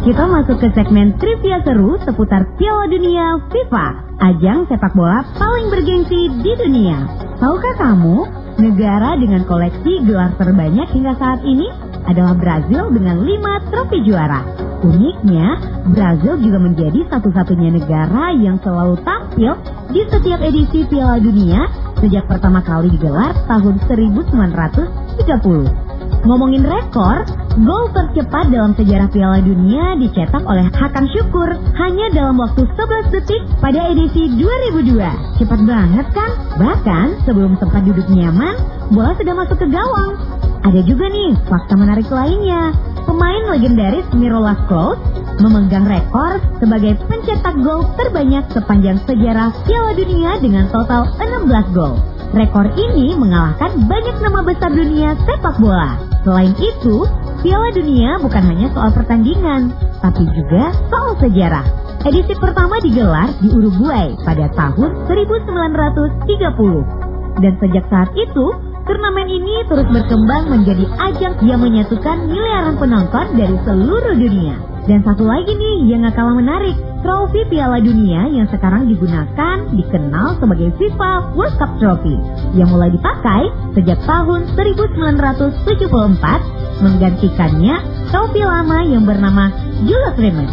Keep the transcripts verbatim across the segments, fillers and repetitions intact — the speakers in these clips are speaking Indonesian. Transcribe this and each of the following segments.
Kita masuk ke segmen trivia seru seputar Piala Dunia FIFA, ajang sepak bola paling bergengsi di dunia. Tahukah kamu, negara dengan koleksi gelar terbanyak hingga saat ini adalah Brazil dengan lima trofi juara. Uniknya, Brazil juga menjadi satu-satunya negara yang selalu tampil di setiap edisi Piala Dunia sejak pertama kali digelar tahun seribu sembilan ratus tiga puluh. Ngomongin rekor, gol tercepat dalam sejarah Piala Dunia dicetak oleh Hakan Syukur hanya dalam waktu sebelas detik pada edisi dua ribu dua. Cepat banget kan? Bahkan sebelum sempat duduk nyaman, bola sudah masuk ke gawang. Ada juga nih fakta menarik lainnya. Pemain legendaris Miroslav Klose memegang rekor sebagai pencetak gol terbanyak sepanjang sejarah Piala Dunia dengan total enam belas gol. Rekor ini mengalahkan banyak nama besar dunia sepak bola. Selain itu, Piala Dunia bukan hanya soal pertandingan, tapi juga soal sejarah. Edisi pertama digelar di Uruguay pada tahun seribu sembilan ratus tiga puluh. Dan sejak saat itu, turnamen ini terus berkembang menjadi ajang yang menyatukan miliaran penonton dari seluruh dunia. Dan satu lagi nih yang gak kalah menarik, trofi Piala Dunia yang sekarang digunakan dikenal sebagai FIFA World Cup Trophy yang mulai dipakai sejak tahun seribu sembilan ratus tujuh puluh empat, menggantikannya trofi lama yang bernama Jules Rimet.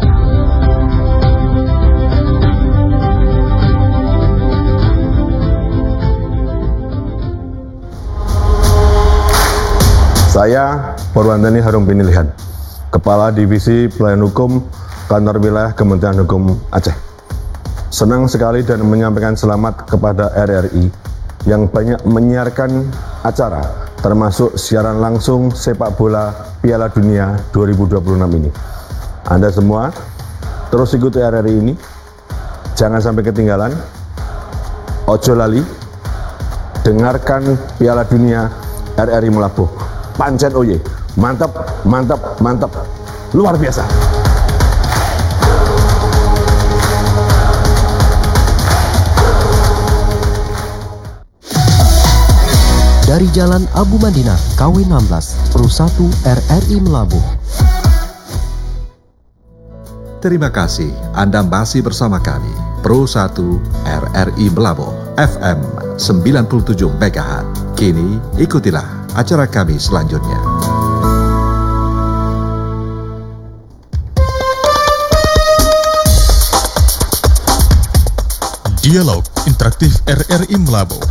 Saya Purwanteni Harum Pinilihan, Kepala Divisi Pelayanan Hukum Kantor Wilayah Kementerian Hukum Aceh. Senang sekali dan menyampaikan selamat kepada R R I yang banyak menyiarkan acara, termasuk siaran langsung sepak bola Piala Dunia dua ribu dua puluh enam ini. Anda semua terus ikuti R R I ini, jangan sampai ketinggalan, ojo lali, dengarkan Piala Dunia R R I Melabuh. Pancen oye, mantap, mantap, mantap, luar biasa. Dari Jalan Abu Madinah, K W enam belas, Pro satu R R I Melabuh. Terima kasih Anda masih bersama kami, Pro satu R R I Melabuh, F M sembilan puluh tujuh megahertz. Kini ikutilah acara kami selanjutnya. Dialog Interaktif R R I Melabuh.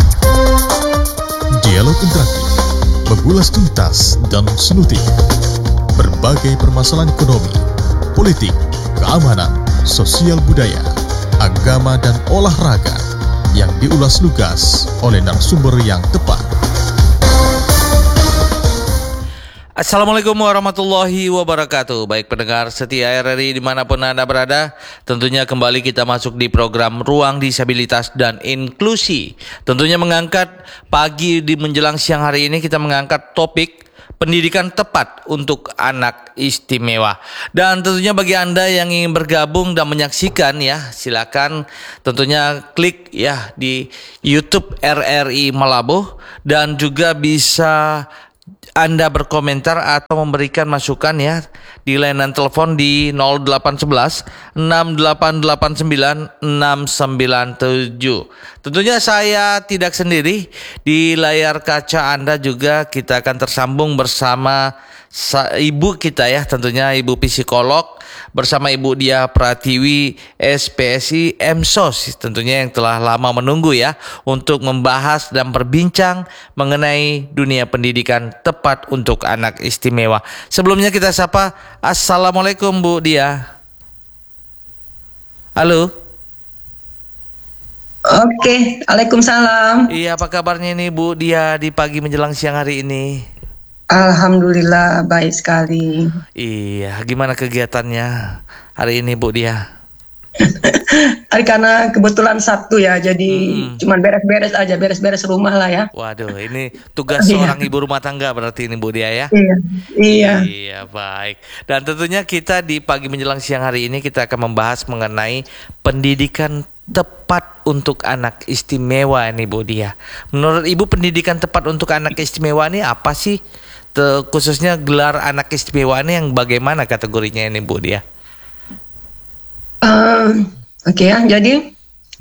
Dialog interaktif mengulas tuntas dan selutik berbagai permasalahan ekonomi, politik, keamanan, sosial budaya, agama dan olahraga yang diulas lugas oleh narasumber yang tepat. Assalamualaikum warahmatullahi wabarakatuh. Baik pendengar setia R R I dimanapun Anda berada, tentunya kembali kita masuk di program Ruang Disabilitas dan Inklusi. Tentunya mengangkat pagi di menjelang siang hari ini kita mengangkat topik pendidikan tepat untuk anak istimewa. Dan tentunya bagi Anda yang ingin bergabung dan menyaksikan ya, silakan tentunya klik ya di YouTube R R I Melabuh dan juga bisa Anda berkomentar atau memberikan masukan ya di layanan telepon di nol delapan satu satu enam delapan delapan sembilan enam sembilan tujuh. Tentunya saya tidak sendiri, di layar kaca Anda juga kita akan tersambung bersama ibu kita ya, tentunya ibu psikolog bersama Ibu Dia Pratiwi S P S I M S O S, tentunya yang telah lama menunggu ya untuk membahas dan berbincang mengenai dunia pendidikan tepat untuk anak istimewa. Sebelumnya kita sapa, Assalamualaikum Bu Dia. Halo. Oke, Waalaikumsalam. Iya, apa kabarnya nih Bu Dia di pagi menjelang siang hari ini? Alhamdulillah baik sekali. Iya, gimana kegiatannya hari ini Bu Dia? Hari karena kebetulan Sabtu ya, jadi hmm. cuman beres-beres aja, beres-beres rumah lah ya. Waduh, ini tugas seorang ibu rumah tangga berarti ini Bu Dia ya? Iya, iya. Iya, baik. Dan tentunya kita di pagi menjelang siang hari ini kita akan membahas mengenai pendidikan tepat untuk anak istimewa ini Bu Dia. Menurut Ibu pendidikan tepat untuk anak istimewa ini apa sih? te, khususnya gelar anak istimewa ini yang bagaimana kategorinya ini Bu Dia? Uh, Oke okay, ya, jadi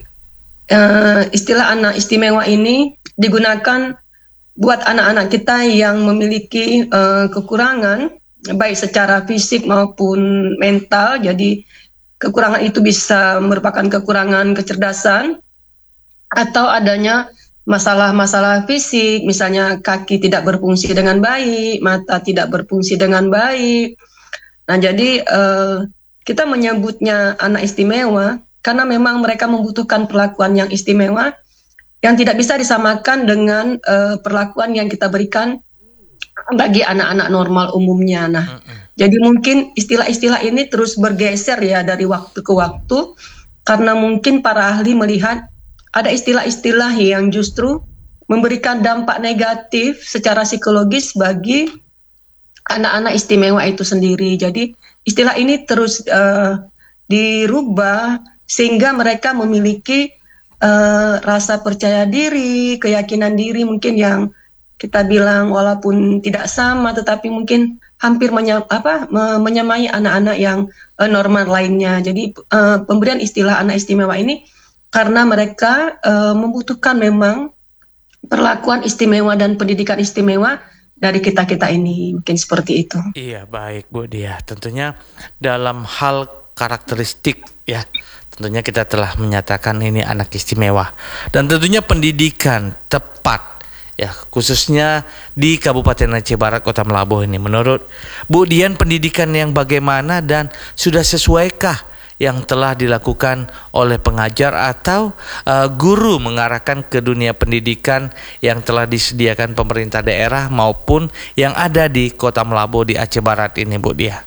uh, istilah anak istimewa ini digunakan buat anak-anak kita yang memiliki uh, kekurangan baik secara fisik maupun mental. Jadi kekurangan itu bisa merupakan kekurangan kecerdasan atau adanya masalah-masalah fisik, misalnya kaki tidak berfungsi dengan baik, mata tidak berfungsi dengan baik. Nah, jadi uh, kita menyebutnya anak istimewa karena memang mereka membutuhkan perlakuan yang istimewa yang tidak bisa disamakan dengan uh, perlakuan yang kita berikan bagi anak-anak normal umumnya. Nah, mm-hmm. jadi mungkin istilah-istilah ini terus bergeser ya dari waktu ke waktu karena mungkin para ahli melihat ada istilah-istilah yang justru memberikan dampak negatif secara psikologis bagi anak-anak istimewa itu sendiri. Jadi istilah ini terus uh, dirubah sehingga mereka memiliki uh, rasa percaya diri, keyakinan diri mungkin yang kita bilang walaupun tidak sama tetapi mungkin hampir menyam, apa, menyamai anak-anak yang uh, normal lainnya. Jadi uh, pemberian istilah anak istimewa ini karena mereka uh, membutuhkan memang perlakuan istimewa dan pendidikan istimewa dari kita-kita ini, mungkin seperti itu. Iya, baik Bu Dia. Tentunya dalam hal karakteristik ya, tentunya kita telah menyatakan ini anak istimewa. Dan tentunya pendidikan tepat ya, khususnya di Kabupaten Aceh Barat Kota Melabuh ini. Menurut Bu Dian, pendidikan yang bagaimana dan sudah sesuaikah yang telah dilakukan oleh pengajar atau uh, guru mengarahkan ke dunia pendidikan yang telah disediakan pemerintah daerah maupun yang ada di Kota Melabuh di Aceh Barat ini, Bu Dia?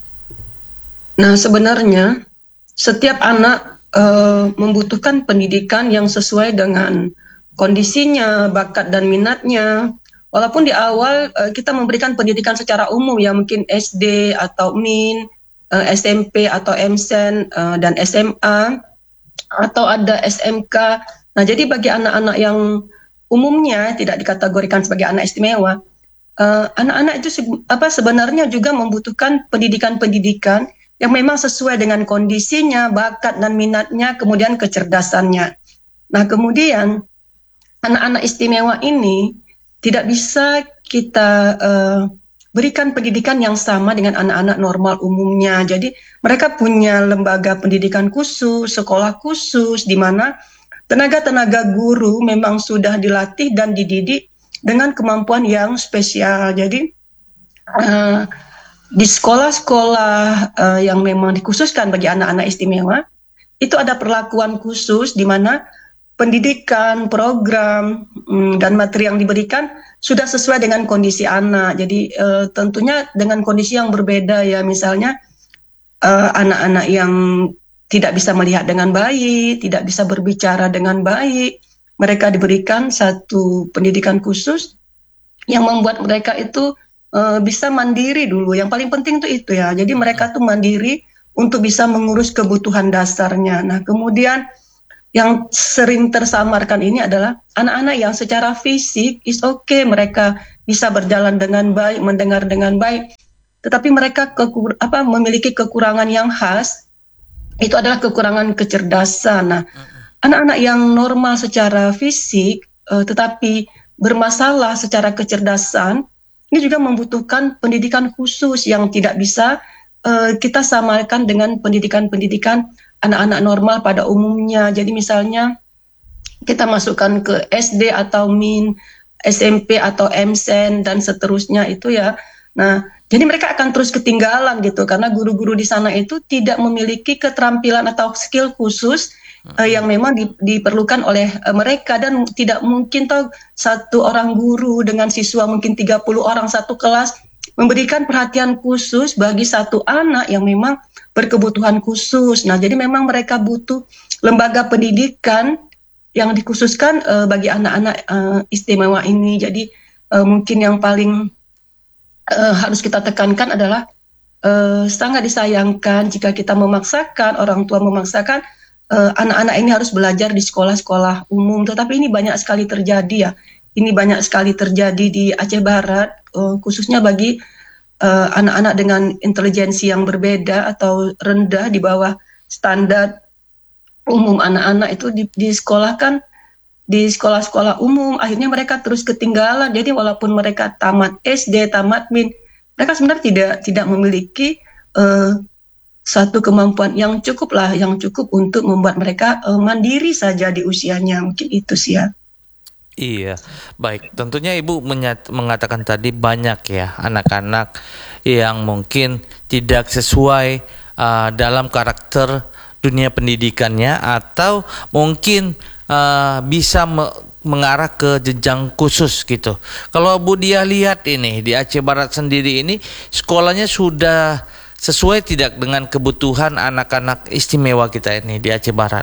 Nah, sebenarnya setiap anak uh, membutuhkan pendidikan yang sesuai dengan kondisinya, bakat dan minatnya. Walaupun di awal uh, kita memberikan pendidikan secara umum ya, mungkin S D atau Min, uh, S M P atau M Sen uh, dan S M A atau ada S M K. Nah, jadi bagi anak-anak yang umumnya tidak dikategorikan sebagai anak istimewa, uh, anak-anak itu se- apa sebenarnya juga membutuhkan pendidikan-pendidikan yang memang sesuai dengan kondisinya, bakat dan minatnya, kemudian kecerdasannya. Nah, kemudian anak-anak istimewa ini tidak bisa kita uh, berikan pendidikan yang sama dengan anak-anak normal umumnya. Jadi mereka punya lembaga pendidikan khusus, sekolah khusus, di mana tenaga-tenaga guru memang sudah dilatih dan dididik dengan kemampuan yang spesial. Jadi uh, di sekolah-sekolah uh, yang memang dikhususkan bagi anak-anak istimewa, itu ada perlakuan khusus di mana pendidikan, program, mm, dan materi yang diberikan sudah sesuai dengan kondisi anak. Jadi uh, tentunya dengan kondisi yang berbeda ya, misalnya uh, anak-anak yang tidak bisa melihat dengan baik, tidak bisa berbicara dengan baik, mereka diberikan satu pendidikan khusus yang membuat mereka itu uh, bisa mandiri dulu. Yang paling penting itu itu ya. Jadi mereka tuh mandiri untuk bisa mengurus kebutuhan dasarnya. Nah, kemudian yang sering tersamarkan ini adalah anak-anak yang secara fisik is okay, mereka bisa berjalan dengan baik, mendengar dengan baik, tetapi mereka kekur- apa, memiliki kekurangan yang khas, itu adalah kekurangan kecerdasan. Nah, anak-anak yang normal secara fisik uh, tetapi bermasalah secara kecerdasan, ini juga membutuhkan pendidikan khusus yang tidak bisa uh, kita samakan dengan pendidikan-pendidikan anak-anak normal pada umumnya. Jadi misalnya kita masukkan ke S D atau Min, S M P atau M Sen dan seterusnya itu ya. Nah, jadi mereka akan terus ketinggalan gitu karena guru-guru di sana itu tidak memiliki keterampilan atau skill khusus uh, yang memang di, diperlukan oleh uh, mereka, dan tidak mungkin tahu satu orang guru dengan siswa mungkin tiga puluh orang satu kelas memberikan perhatian khusus bagi satu anak yang memang berkebutuhan khusus. Nah, jadi memang mereka butuh lembaga pendidikan yang dikhususkan uh, bagi anak-anak uh, istimewa ini. Jadi uh, mungkin yang paling uh, harus kita tekankan adalah uh, sangat disayangkan jika kita memaksakan, orang tua memaksakan uh, anak-anak ini harus belajar di sekolah-sekolah umum. Tetapi ini banyak sekali terjadi ya. ini banyak sekali terjadi di Aceh Barat, uh, khususnya bagi uh, anak-anak dengan intelijensi yang berbeda atau rendah di bawah standar umum anak-anak itu di, disekolahkan di sekolah-sekolah umum, akhirnya mereka terus ketinggalan. Jadi walaupun mereka tamat S D, tamat Min, mereka sebenarnya tidak tidak memiliki uh, satu kemampuan yang cukup lah, yang cukup untuk membuat mereka uh, mandiri saja di usianya. Mungkin itu sih ya. Iya, baik. Tentunya Ibu menyat- mengatakan tadi banyak ya anak-anak yang mungkin tidak sesuai uh, dalam karakter dunia pendidikannya, atau mungkin uh, bisa me- mengarah ke jenjang khusus gitu. Kalau Bu Dia lihat ini di Aceh Barat sendiri ini, sekolahnya sudah sesuai tidak dengan kebutuhan anak-anak istimewa kita ini di Aceh Barat?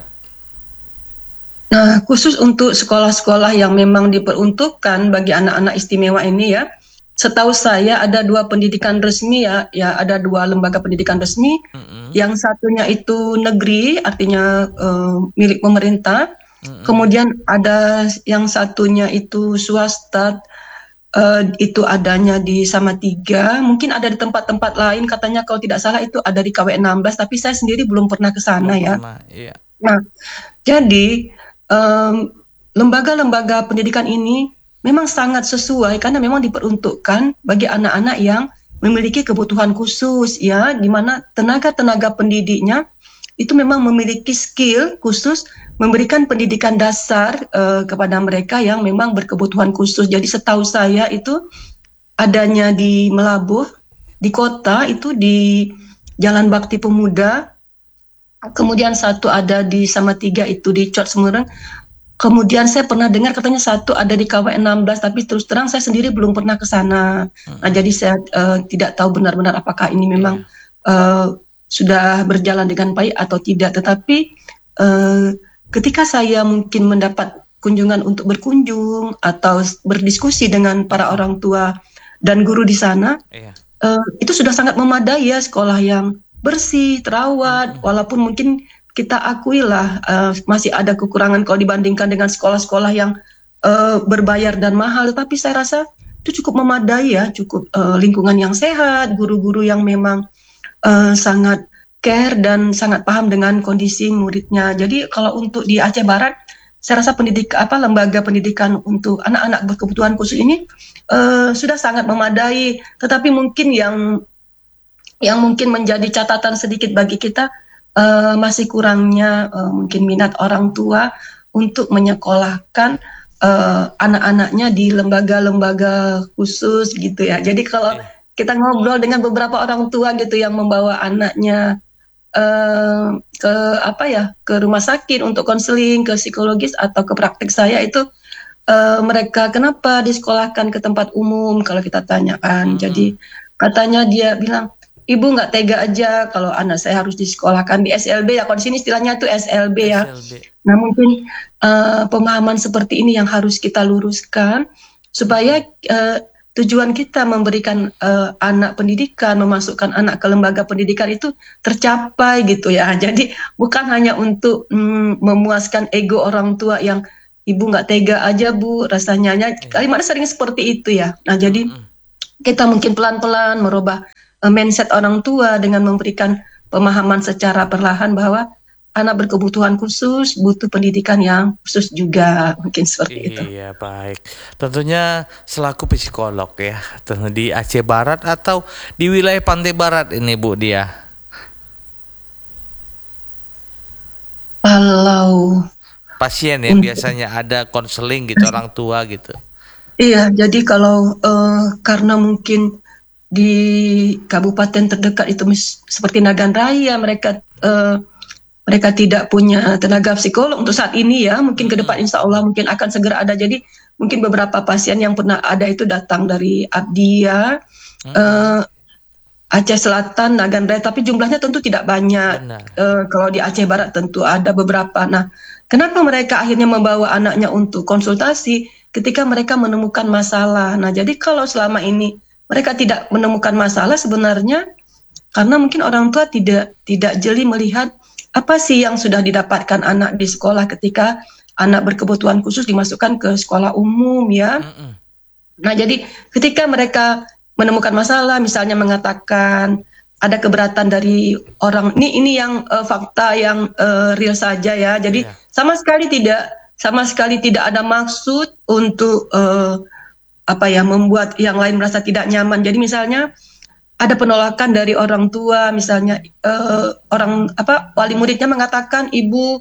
Nah, khusus untuk sekolah-sekolah yang memang diperuntukkan bagi anak-anak istimewa ini ya, setahu saya ada dua pendidikan resmi ya, ya ada dua lembaga pendidikan resmi. Mm-hmm. Yang satunya itu negeri, artinya uh, milik pemerintah. Mm-hmm. Kemudian ada yang satunya itu swasta, uh, itu adanya di Salatiga. Mungkin ada di tempat-tempat lain, katanya kalau tidak salah itu ada di K W enam belas, tapi saya sendiri belum pernah ke sana ya. Pernah, iya. Nah, jadi um, lembaga-lembaga pendidikan ini memang sangat sesuai karena memang diperuntukkan bagi anak-anak yang memiliki kebutuhan khusus ya, di mana tenaga-tenaga pendidiknya itu memang memiliki skill khusus memberikan pendidikan dasar uh, kepada mereka yang memang berkebutuhan khusus. Jadi setahu saya itu adanya di Melabuh, di kota itu di Jalan Bakti Pemuda, kemudian satu ada di Salatiga itu di Cot Semarang. Kemudian saya pernah dengar katanya satu ada di K W enam belas, tapi terus terang saya sendiri belum pernah ke sana. Hmm. Nah, jadi saya uh, tidak tahu benar-benar apakah ini memang uh, sudah berjalan dengan baik atau tidak. Tetapi uh, ketika saya mungkin mendapat kunjungan untuk berkunjung atau berdiskusi dengan para orang tua dan guru di sana, yeah. uh, itu sudah sangat memadai ya, sekolah yang bersih, terawat, hmm. walaupun mungkin kita akuilah uh, masih ada kekurangan kalau dibandingkan dengan sekolah-sekolah yang uh, berbayar dan mahal, tapi saya rasa itu cukup memadai ya, cukup uh, lingkungan yang sehat, guru-guru yang memang uh, sangat care dan sangat paham dengan kondisi muridnya. Jadi kalau untuk di Aceh Barat, saya rasa pendidik apa lembaga pendidikan untuk anak-anak berkebutuhan khusus ini uh, sudah sangat memadai. Tetapi mungkin yang yang mungkin menjadi catatan sedikit bagi kita, Uh, masih kurangnya uh, mungkin minat orang tua untuk menyekolahkan uh, anak-anaknya di lembaga-lembaga khusus gitu ya. Jadi kalau kita ngobrol dengan beberapa orang tua gitu yang membawa anaknya uh, ke apa ya ke rumah sakit untuk konseling, ke psikologis atau ke praktek saya itu uh, mereka kenapa disekolahkan ke tempat umum kalau kita tanyakan. Mm-hmm. Jadi katanya dia bilang, Ibu nggak tega aja kalau anak saya harus disekolahkan di S L B ya. Kalau di sini istilahnya itu S L B ya. S L B. Nah mungkin uh, pemahaman seperti ini yang harus kita luruskan supaya uh, tujuan kita memberikan uh, anak pendidikan, memasukkan anak ke lembaga pendidikan itu tercapai gitu ya. Jadi bukan hanya untuk mm, memuaskan ego orang tua yang ibu nggak tega aja bu rasanya. Kalimatnya sering seperti itu ya. Nah jadi kita mungkin pelan-pelan merubah mindset orang tua dengan memberikan pemahaman secara perlahan bahwa anak berkebutuhan khusus butuh pendidikan yang khusus juga, mungkin seperti iya, itu. Iya, baik. Tentunya selaku psikolog ya, di Aceh Barat atau di wilayah Pantai Barat ini Bu Dia. Kalau pasien ya untuk, biasanya ada konseling gitu orang tua gitu. Iya, jadi kalau uh, karena mungkin di kabupaten terdekat itu mis- seperti Nagan Raya mereka uh, mereka tidak punya tenaga psikolog untuk saat ini ya, mungkin ke depan insya Allah mungkin akan segera ada. Jadi mungkin beberapa pasien yang pernah ada itu datang dari Abdia, hmm. uh, Aceh Selatan, Nagan Raya, tapi jumlahnya tentu tidak banyak. Uh, kalau di Aceh Barat tentu ada beberapa. Nah, kenapa mereka akhirnya membawa anaknya untuk konsultasi ketika mereka menemukan masalah? Nah, jadi kalau selama ini mereka tidak menemukan masalah sebenarnya karena mungkin orang tua tidak tidak jeli melihat apa sih yang sudah didapatkan anak di sekolah ketika anak berkebutuhan khusus dimasukkan ke sekolah umum ya. Mm-mm. Nah jadi ketika mereka menemukan masalah, misalnya mengatakan ada keberatan dari orang, ini ini yang uh, fakta yang uh, real saja ya. Jadi yeah. sama sekali tidak sama sekali tidak ada maksud untuk uh, apa ya membuat yang lain merasa tidak nyaman. Jadi misalnya ada penolakan dari orang tua, misalnya uh, orang apa wali muridnya mengatakan ibu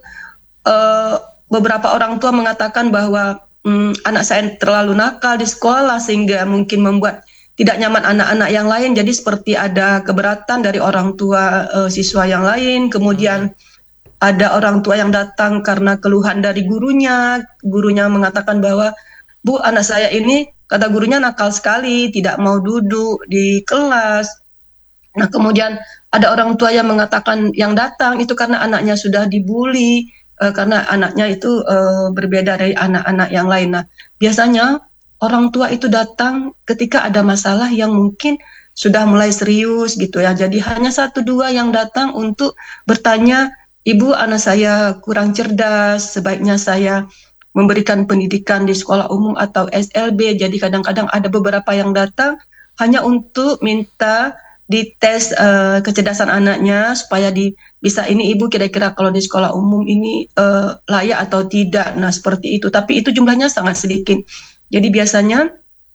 uh, beberapa orang tua mengatakan bahwa um, anak saya terlalu nakal di sekolah sehingga mungkin membuat tidak nyaman anak-anak yang lain. Jadi seperti ada keberatan dari orang tua uh, siswa yang lain. Kemudian ada orang tua yang datang karena keluhan dari gurunya. Gurunya mengatakan bahwa Bu, anak saya ini kata gurunya nakal sekali, tidak mau duduk di kelas. Nah kemudian ada orang tua yang mengatakan yang datang itu karena anaknya sudah dibully, uh, karena anaknya itu uh, berbeda dari anak-anak yang lain. Nah biasanya orang tua itu datang ketika ada masalah yang mungkin sudah mulai serius gitu ya. Jadi hanya satu dua yang datang untuk bertanya, Ibu anak saya kurang cerdas, sebaiknya saya memberikan pendidikan di sekolah umum atau S L B. Jadi kadang-kadang ada beberapa yang datang hanya untuk minta dites uh, kecerdasan anaknya supaya di, bisa ini ibu kira-kira kalau di sekolah umum ini uh, layak atau tidak. Nah seperti itu, tapi itu jumlahnya sangat sedikit. Jadi biasanya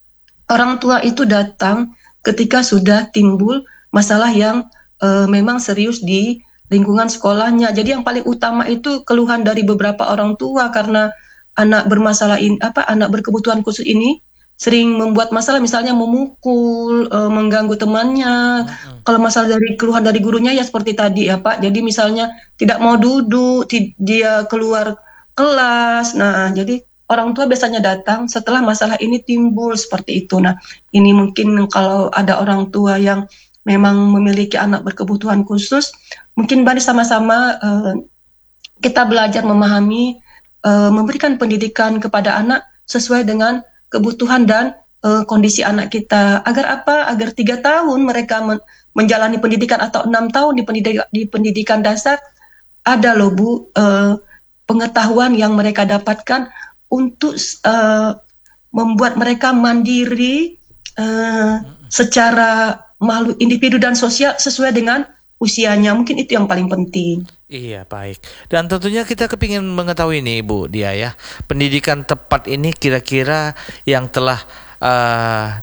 orang tua itu datang ketika sudah timbul masalah yang uh, memang serius di lingkungan sekolahnya. Jadi yang paling utama itu keluhan dari beberapa orang tua karena anak bermasalah ini, apa anak berkebutuhan khusus ini sering membuat masalah, misalnya memukul, e, mengganggu temannya. Mm-hmm. Kalau masalah dari keluhan dari gurunya ya seperti tadi ya Pak. Jadi misalnya tidak mau duduk, ti- dia keluar kelas. Nah, jadi orang tua biasanya datang setelah masalah ini timbul seperti itu. Nah, ini mungkin kalau ada orang tua yang memang memiliki anak berkebutuhan khusus, mungkin mari sama-sama e, kita belajar memahami, Uh, memberikan pendidikan kepada anak sesuai dengan kebutuhan dan uh, kondisi anak kita. Agar apa? Agar tiga tahun mereka men- menjalani pendidikan atau enam tahun di pendidikan, di pendidikan dasar ada loh Bu uh, pengetahuan yang mereka dapatkan untuk uh, membuat mereka mandiri uh, secara makhluk individu dan sosial sesuai dengan usianya. Mungkin itu yang paling penting. Iya, baik. Dan tentunya kita kepingin mengetahui nih Bu Dia ya, pendidikan tepat ini kira-kira yang telah uh,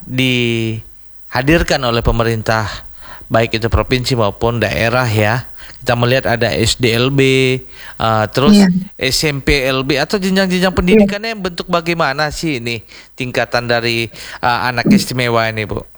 dihadirkan oleh pemerintah, baik itu provinsi maupun daerah ya. Kita melihat ada S D L B, uh, terus yeah. S M P L B atau jenjang-jenjang pendidikannya yeah. bentuk bagaimana sih ini tingkatan dari uh, anak istimewa ini Bu?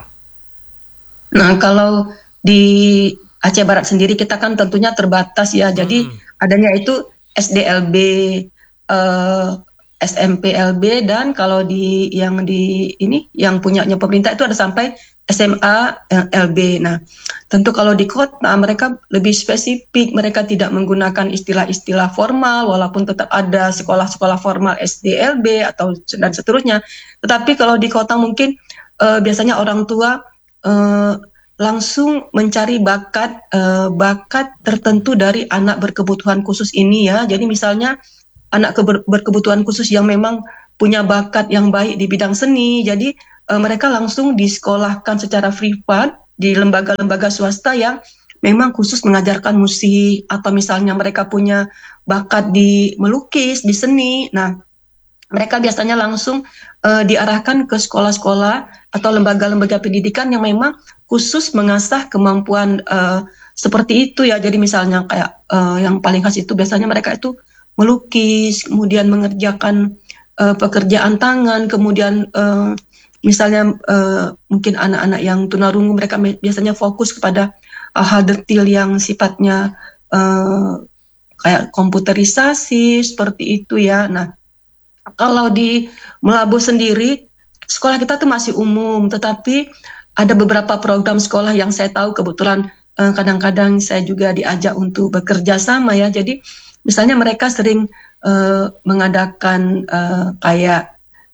Nah kalau di Aceh Barat sendiri kita kan tentunya terbatas ya, jadi hmm. adanya itu S D L B, uh, S M P L B, dan kalau di yang di ini yang punyanya pemerintah itu ada sampai S M A L B. Nah, tentu kalau di kota mereka lebih spesifik, mereka tidak menggunakan istilah-istilah formal walaupun tetap ada sekolah-sekolah formal S D L B atau dan seterusnya. Tetapi kalau di kota mungkin uh, biasanya orang tua uh, langsung mencari bakat uh, bakat tertentu dari anak berkebutuhan khusus ini ya. Jadi misalnya anak keber- berkebutuhan khusus yang memang punya bakat yang baik di bidang seni, jadi uh, mereka langsung disekolahkan secara privat di lembaga-lembaga swasta yang memang khusus mengajarkan musik, atau misalnya mereka punya bakat di melukis, di seni. Nah, mereka biasanya langsung uh, diarahkan ke sekolah-sekolah atau lembaga-lembaga pendidikan yang memang khusus mengasah kemampuan uh, seperti itu ya. Jadi misalnya kayak uh, yang paling khas itu biasanya mereka itu melukis, kemudian mengerjakan uh, pekerjaan tangan, kemudian uh, misalnya uh, mungkin anak-anak yang tunarungu mereka biasanya fokus kepada uh, hal detail yang sifatnya uh, kayak komputerisasi seperti itu ya. Nah, kalau di Melabu sendiri sekolah kita tuh masih umum, tetapi ada beberapa program sekolah yang saya tahu kebetulan eh, kadang-kadang saya juga diajak untuk bekerja sama ya. Jadi misalnya mereka sering eh, mengadakan eh, kayak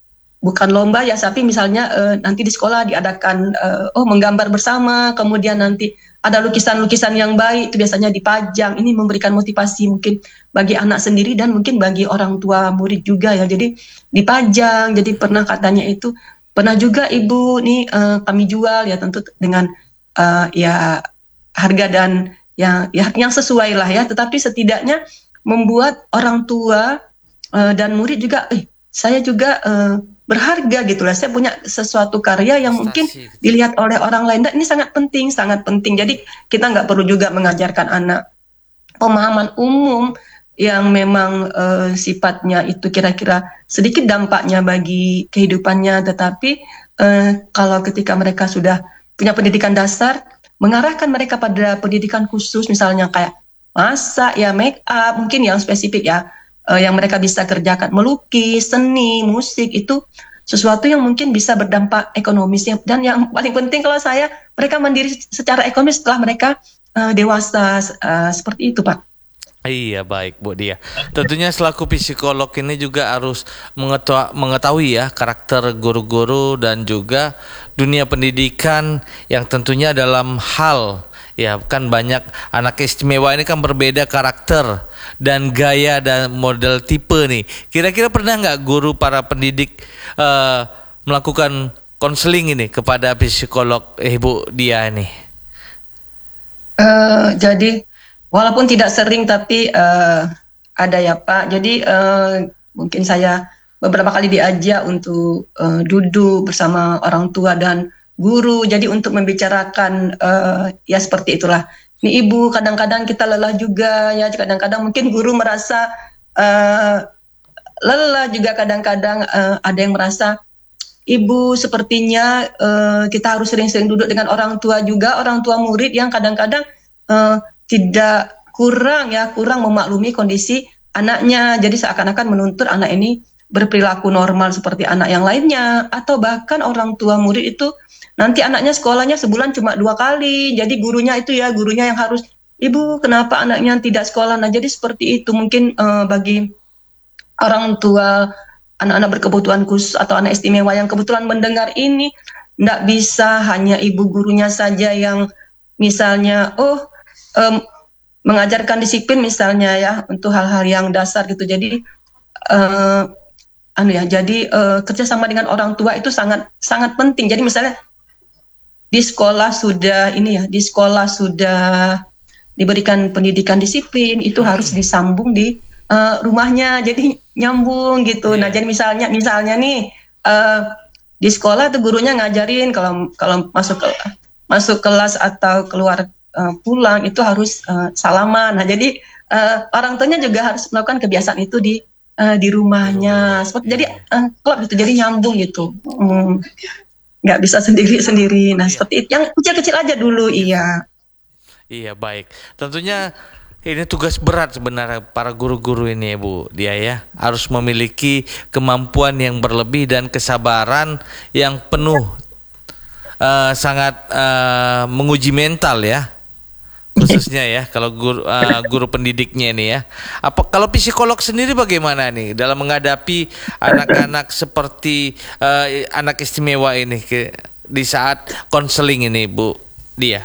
bukan lomba ya, tapi misalnya uh, nanti di sekolah diadakan uh, oh menggambar bersama, kemudian nanti ada lukisan-lukisan yang baik itu biasanya dipajang. Ini memberikan motivasi mungkin bagi anak sendiri dan mungkin bagi orang tua murid juga ya. Jadi dipajang. Jadi pernah katanya itu pernah juga ibu nih uh, kami jual ya, tentu dengan uh, ya harga dan ya, ya yang sesuai lah ya. Tetapi setidaknya membuat orang tua uh, dan murid juga eh saya juga uh, berharga gitu lah. Saya punya sesuatu karya yang mungkin dilihat oleh orang lain. Dan ini sangat penting, sangat penting. Jadi kita nggak perlu juga mengajarkan anak pemahaman umum yang memang uh, sifatnya itu kira-kira sedikit dampaknya bagi kehidupannya. Tetapi uh, kalau ketika mereka sudah punya pendidikan dasar, mengarahkan mereka pada pendidikan khusus, misalnya kayak masak, ya make up, mungkin yang spesifik ya. Uh, yang mereka bisa kerjakan, melukis, seni, musik, itu sesuatu yang mungkin bisa berdampak ekonomis. Dan yang paling penting kalau saya, mereka mandiri secara ekonomis setelah mereka uh, dewasa, uh, seperti itu Pak. Iya, baik Bu Dia. Tentunya selaku psikolog ini juga harus mengetahui, mengetahui ya karakter guru-guru dan juga dunia pendidikan yang tentunya dalam hal ya kan banyak anak istimewa ini kan berbeda karakter dan gaya dan model tipe nih. Kira-kira pernah nggak guru para pendidik uh, melakukan konseling ini kepada psikolog eh, Ibu Dia ini? Uh, jadi walaupun tidak sering tapi uh, ada ya Pak. Jadi uh, mungkin saya beberapa kali diajak untuk uh, duduk bersama orang tua dan guru, jadi untuk membicarakan uh, ya seperti itulah. Ini ibu kadang-kadang kita lelah juga ya, kadang-kadang mungkin guru merasa uh, lelah juga, kadang-kadang uh, ada yang merasa ibu sepertinya uh, kita harus sering-sering duduk dengan orang tua juga, orang tua murid yang kadang-kadang uh, tidak kurang ya kurang memaklumi kondisi anaknya, jadi seakan-akan menuntut anak ini berperilaku normal seperti anak yang lainnya, atau bahkan orang tua murid itu nanti anaknya sekolahnya sebulan cuma dua kali, jadi gurunya itu ya, gurunya yang harus, ibu kenapa anaknya tidak sekolah? Nah jadi seperti itu mungkin uh, bagi orang tua anak-anak berkebutuhan khusus atau anak istimewa yang kebetulan mendengar ini, tidak bisa hanya ibu gurunya saja yang misalnya, oh um, mengajarkan disiplin misalnya ya, untuk hal-hal yang dasar gitu. Jadi, uh, anu ya, jadi uh, kerjasama dengan orang tua itu sangat sangat penting. Jadi misalnya, di sekolah sudah ini ya, di sekolah sudah diberikan pendidikan disiplin, itu harus disambung di uh, rumahnya, jadi nyambung gitu. Nah, jadi misalnya misalnya nih uh, di sekolah tuh gurunya ngajarin kalau kalau masuk ke, masuk kelas atau keluar uh, pulang itu harus uh, salaman. Nah, jadi uh, orang tuanya juga harus melakukan kebiasaan itu di uh, di rumahnya. Seperti jadi uh, klub gitu, jadi nyambung gitu. Hmm. Nggak bisa sendiri-sendiri. Nah, iya. Seperti itu. Yang kecil-kecil aja dulu, iya. Iya, baik. Tentunya ini tugas berat sebenarnya para guru-guru ini ya Bu Dia ya. Harus memiliki kemampuan yang berlebih dan kesabaran yang penuh. Uh, sangat uh, menguji mental ya. Khususnya ya kalau guru, uh, guru pendidiknya ini ya. Apa kalau psikolog sendiri bagaimana nih dalam menghadapi anak-anak seperti uh, anak istimewa ini ke, di saat konseling ini Bu Dia?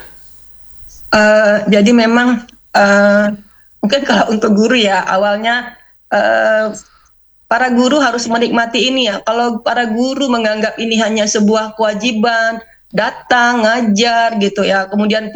Uh, jadi memang uh, mungkin kalau untuk guru ya awalnya uh, para guru harus menikmati ini ya. Kalau para guru menganggap ini hanya sebuah kewajiban, datang ngajar gitu ya, kemudian